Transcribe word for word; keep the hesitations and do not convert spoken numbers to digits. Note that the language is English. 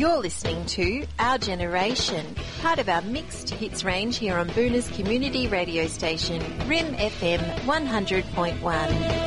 You're listening to Our Generation, part of our mixed hits range here on Boona's community radio station, R I M F M one hundred point one.